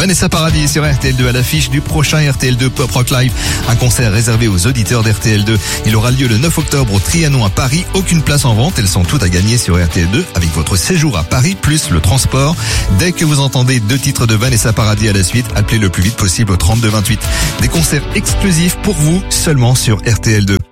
Vanessa Paradis sur RTL2 à l'affiche du prochain RTL2 Pop Rock Live. Un concert réservé aux auditeurs d'RTL2. Il aura lieu le 9 octobre au Trianon à Paris. Aucune place en vente. Elles sont toutes à gagner sur RTL2 avec votre séjour à Paris plus le transport. Dès que vous entendez 2 titres de Vanessa Paradis à la suite, appelez le plus vite possible au 32 28. Des concerts exclusifs pour vous seulement sur RTL2.